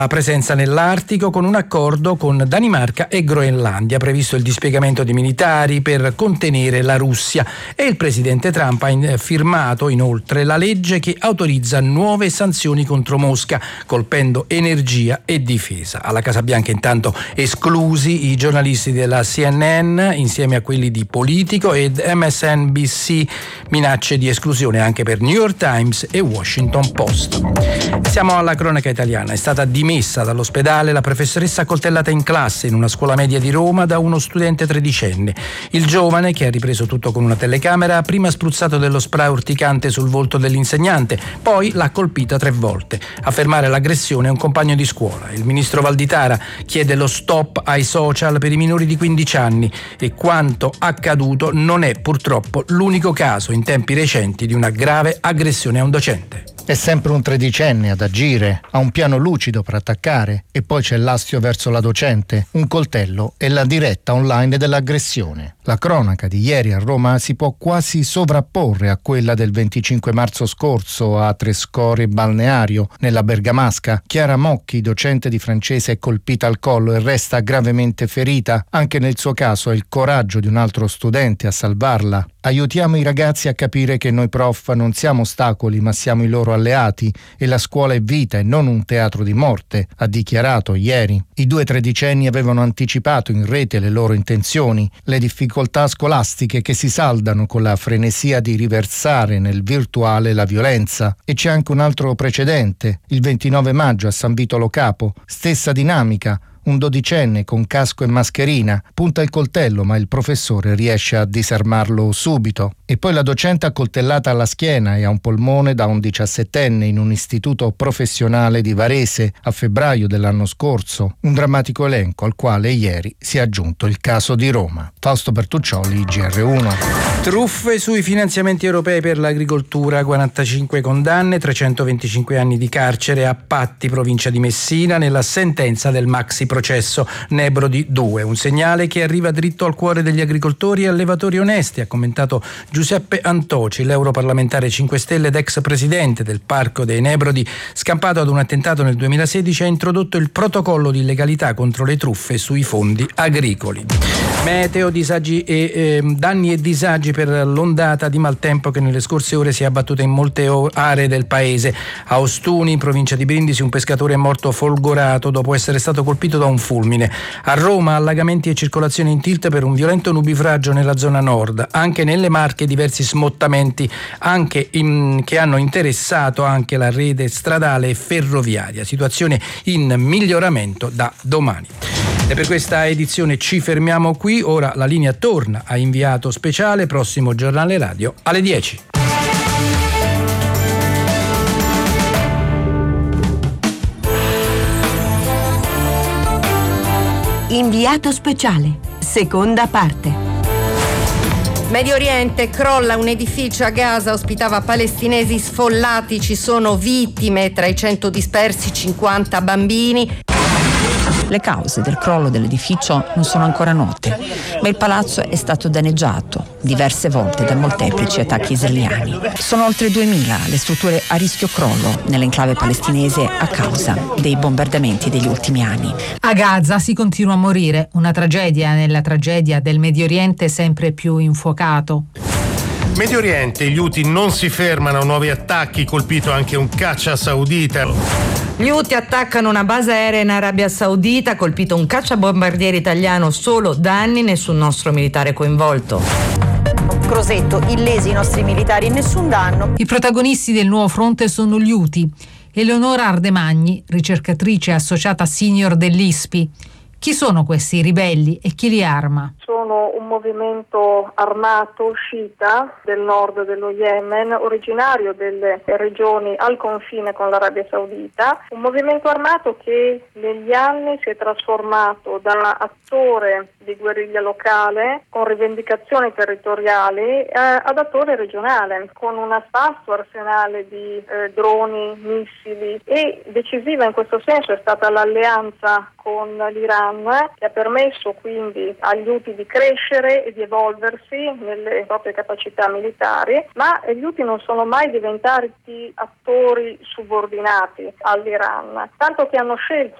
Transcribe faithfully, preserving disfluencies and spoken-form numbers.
La presenza nell'Artico con un accordo con Danimarca e Groenlandia, previsto il dispiegamento di militari per contenere la Russia, e il presidente Trump ha firmato inoltre la legge che autorizza nuove sanzioni contro Mosca, colpendo energia e difesa. Alla Casa Bianca intanto esclusi i giornalisti della C N N insieme a quelli di Politico ed M S N B C, minacce di esclusione anche per New York Times e Washington Post. Siamo alla cronaca italiana. È stata dimessa dall'ospedale la professoressa accoltellata in classe in una scuola media di Roma da uno studente tredicenne. Il giovane, che ha ripreso tutto con una telecamera, ha prima spruzzato dello spray urticante sul volto dell'insegnante, poi l'ha colpita tre volte. A fermare l'aggressione è un compagno di scuola. Il ministro Valditara chiede lo stop ai social per i minori di quindici anni e quanto accaduto non è purtroppo l'unico caso in tempi recenti di una grave aggressione a un docente. È sempre un tredicenne ad agire, ha un piano lucido per attaccare e poi c'è l'astio verso la docente, un coltello e la diretta online dell'aggressione. La cronaca di ieri a Roma si può quasi sovrapporre a quella del venticinque marzo scorso a Trescore Balneario, nella Bergamasca. Chiara Mocchi, docente di francese, è colpita al collo e resta gravemente ferita. Anche nel suo caso è il coraggio di un altro studente a salvarla. Aiutiamo i ragazzi a capire che noi prof non siamo ostacoli ma siamo i loro alleati e la scuola è vita e non un teatro di morte, ha dichiarato ieri. I due tredicenni avevano anticipato in rete le loro intenzioni, le difficoltà scolastiche che si saldano con la frenesia di riversare nel virtuale la violenza. E c'è anche un altro precedente, il ventinove maggio a San Vito Lo Capo, stessa dinamica. Un dodicenne con casco e mascherina punta il coltello ma il professore riesce a disarmarlo subito. E poi la docente accoltellata alla schiena e a un polmone da un diciassettenne in un istituto professionale di Varese a febbraio dell'anno scorso. Un drammatico elenco al quale ieri si è aggiunto il caso di Roma. Fausto Bertuccioli, G R uno. Truffe sui finanziamenti europei per l'agricoltura, quarantacinque condanne, trecentoventicinque anni di carcere a Patti, provincia di Messina, nella sentenza del maxi processo Nebrodi due. Un segnale che arriva dritto al cuore degli agricoltori e allevatori onesti, ha commentato Giuseppe Antoci, l'europarlamentare cinque Stelle ed ex presidente del Parco dei Nebrodi, scampato ad un attentato nel duemilasedici, ha introdotto il protocollo di legalità contro le truffe sui fondi agricoli. Meteo, disagi e eh, danni e disagi per l'ondata di maltempo che nelle scorse ore si è abbattuta in molte aree del paese. A Ostuni, in provincia di Brindisi, un pescatore è morto folgorato dopo essere stato colpito da un fulmine. A Roma, allagamenti e circolazione in tilt per un violento nubifragio nella zona nord. Anche nelle Marche diversi smottamenti anche in, che hanno interessato anche la rete stradale e ferroviaria. Situazione in miglioramento da domani. E per questa edizione ci fermiamo qui. Ora la linea torna a inviato speciale, prossimo giornale radio alle dieci. Inviato speciale, seconda parte. Medio Oriente, crolla un edificio a Gaza, ospitava palestinesi sfollati, ci sono vittime, tra i cento dispersi cinquanta bambini. Le cause del crollo dell'edificio non sono ancora note, ma il palazzo è stato danneggiato diverse volte da molteplici attacchi israeliani. Sono oltre duemila le strutture a rischio crollo nell'enclave palestinese a causa dei bombardamenti degli ultimi anni. A Gaza si continua a morire, una tragedia nella tragedia del Medio Oriente sempre più infuocato. Medio Oriente, gli Houthi non si fermano a nuovi attacchi, colpito anche un caccia saudita. Gli Houthi attaccano una base aerea in Arabia Saudita, colpito un cacciabombardiere italiano, solo danni, nessun nostro militare coinvolto. Crosetto, illesi i nostri militari, nessun danno. I protagonisti del nuovo fronte sono gli Houthi. Eleonora Ardemagni, ricercatrice associata senior dell'I S P I. Chi sono questi ribelli e chi li arma? Sono un movimento armato sciita del nord dello Yemen, originario delle regioni al confine con l'Arabia Saudita, un movimento armato che negli anni si è trasformato da attore di guerriglia locale con rivendicazioni territoriali eh, ad attore regionale, con un vasto arsenale di eh, droni, missili, e decisiva in questo senso è stata l'alleanza con l'Iran, che ha permesso quindi agli Houthi di crescere crescere e di evolversi nelle proprie capacità militari, ma gli Houthi non sono mai diventati attori subordinati all'Iran, tanto che hanno scelto